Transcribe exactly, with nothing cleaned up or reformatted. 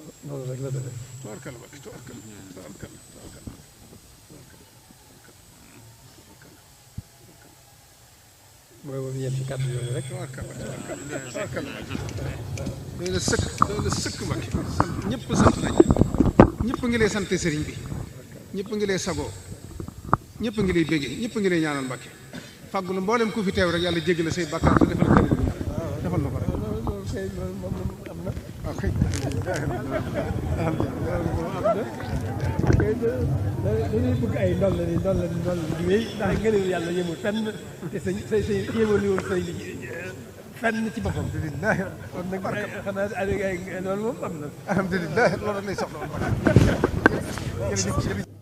noonu rek la demee. tubaarkalla Mbacke tubaarkalla tubaarkalla tubaarkalla mooy moom ñeenti kàddu yooyu rek. tubaarkalla tubaarkalla doy na sëkk doy na sëkk Mbacke ñëpp sant nañ ñëpp ngi lay sant sëriñ bi ñëpp ngi lay sagoo ñëpp ngi lay béggee ñëpp ngi lay ñaanal Mbacke fàggulu mboolem ku fi teew rek yàlla jéggal say bàkkaar te defal ko defal na ko rek. loolu kay loolu moom am na. waaw kay dañuy bëgg ay ndol la ni ndol la ni ndol la di wéy ndax ngëneelu yàlla yemul fenn te sa say say yemaliwul say fenn ci boppam. alhamdulilah kon nag xanaa ay loolu moom am na. alhamdulilah loolu rek lay soxla woon. jërëjëf